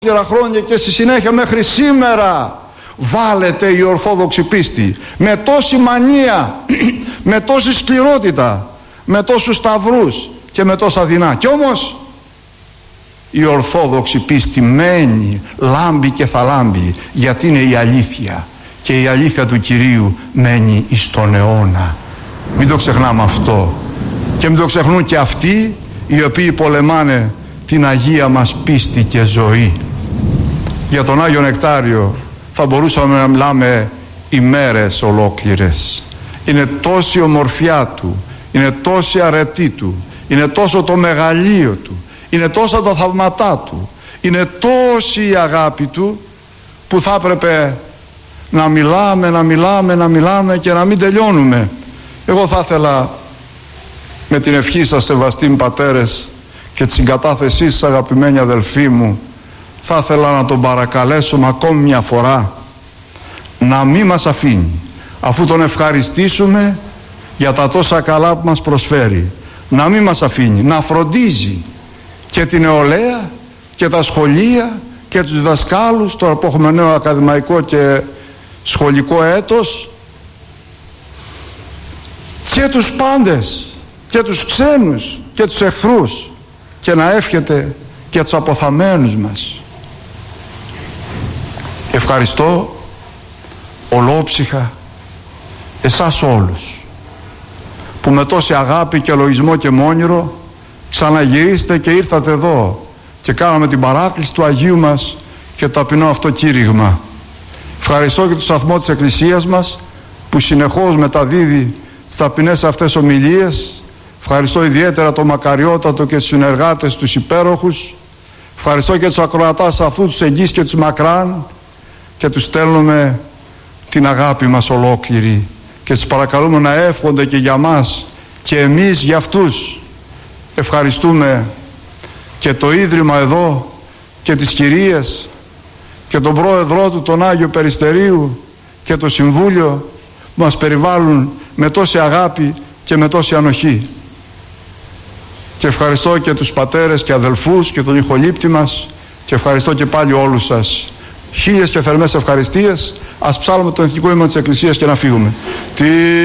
χρόνια και στη συνέχεια μέχρι σήμερα βάλετε η Ορθόδοξη πίστη με τόση μανία, με τόση σκληρότητα, με τόσους σταυρούς και με τόσα δεινά. Κι όμως η Ορθόδοξη πίστη μένει, λάμπει και θα λάμπει, γιατί είναι η αλήθεια, και η αλήθεια του Κυρίου μένει εις τον αιώνα. Μην το ξεχνάμε αυτό, και μην το ξεχνούν και αυτοί οι οποίοι πολεμάνε την Αγία μας πίστη και ζωή. Για τον Άγιο Νεκτάριο θα μπορούσαμε να μιλάμε ημέρες ολόκληρες. Είναι τόση η ομορφιά του, είναι τόση η αρετή του, είναι τόσο το μεγαλείο του, είναι τόσα τα θαυματά του, είναι τόση η αγάπη του, που θα έπρεπε να μιλάμε και να μην τελειώνουμε. Εγώ θα ήθελα με την ευχή σας, σεβαστοί πατέρες, και τη συγκατάθεσή σας, αγαπημένοι αδελφοί μου, θα ήθελα να τον παρακαλέσουμε ακόμη μια φορά να μην μας αφήνει, αφού τον ευχαριστήσουμε για τα τόσα καλά που μας προσφέρει, να μην μας αφήνει, να φροντίζει και την νεολαία και τα σχολεία και τους διδασκάλους, τώρα που έχουμε νέο ακαδημαϊκό και σχολικό έτος, και τους πάντες και τους ξένους και τους εχθρούς, και να εύχεται και τους αποθαμένους μας. Ευχαριστώ ολόψυχα εσάς όλους που με τόση αγάπη και λογισμό και μόνιρο ξαναγυρίσετε και ήρθατε εδώ και κάναμε την παράκληση του Αγίου μας και το ταπεινό αυτό κήρυγμα. Ευχαριστώ και το σταθμό της Εκκλησίας μας που συνεχώς μεταδίδει τις ταπεινές αυτές ομιλίες. Ευχαριστώ ιδιαίτερα το Μακαριότατο και τους συνεργάτες τους υπέροχους. Ευχαριστώ και τους ακροατάς αυτού, τους εγγύς και τους μακράν, και τους στέλνουμε την αγάπη μας ολόκληρη και τους παρακαλούμε να εύχονται και για μας και εμείς για αυτούς. Ευχαριστούμε και το Ίδρυμα εδώ και τις κυρίες και τον πρόεδρό του, τον Άγιο Περιστερίου, και το Συμβούλιο που μας περιβάλλουν με τόση αγάπη και με τόση ανοχή. Και ευχαριστώ και τους πατέρες και αδελφούς και τον ηχολήπτη μας, και ευχαριστώ και πάλι όλους σας. Χίλιες και θερμές ευχαριστίες. Ας ψάλουμε το εθνικό ύμνο της Εκκλησίας και να φύγουμε.